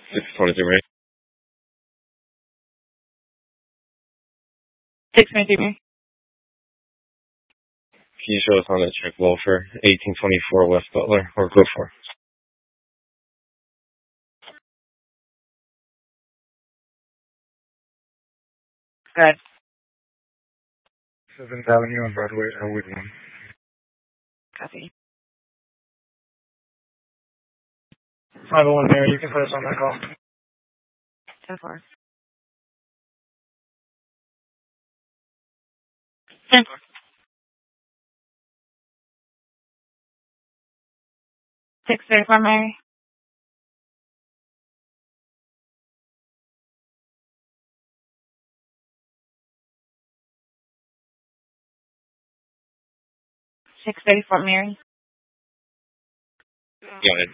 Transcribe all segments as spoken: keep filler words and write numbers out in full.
six twenty-three, Mary. six twenty-three, Mary. Can you show us on that check welfare, eighteen twenty-four West Butler, or go for? Good. seventh Avenue on Broadway, Elwood one. Copy. five oh one, Mary, you can put us on that call. ten four. ten four. six thirty-four, Mary. six thirty-four, Mary. Go ahead.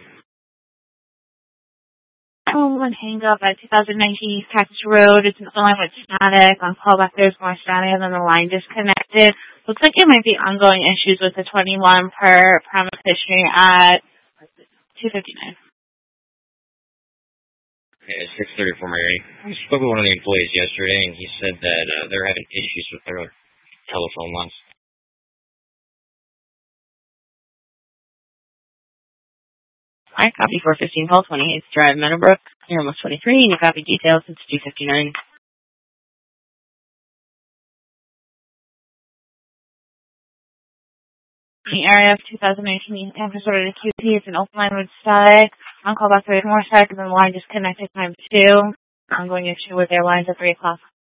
Oh, one hang up at two thousand nineteen East Texas Road. It's an line with static. On callback, there's more static, and then the line disconnected. Looks like it might be ongoing issues with the twenty-one per premise history at two fifty-nine. Yeah, six thirty-four, Mary. I spoke with one of the employees yesterday, and he said that uh, they're having issues with their telephone lines. All right, copy four fifteen Hall, twenty-eighth Drive, Meadowbrook. You're almost twenty-three, and you copy details. It's two fifty-nine. The area of two thousand nineteen Amherst Road to Q P. It's an open line with static. On callback, there's more static, and then the line disconnected time two. Ongoing issue with their lines at three o'clock.